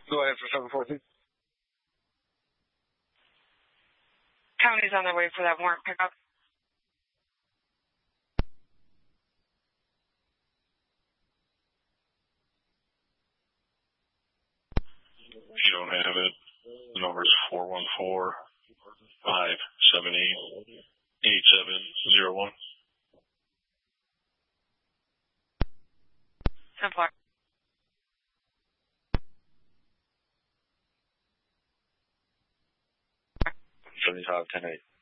Go ahead for 714. County's on their way for that warrant pickup. If you don't have it, the number is 414-578-8701. 10-4. 75-10-8.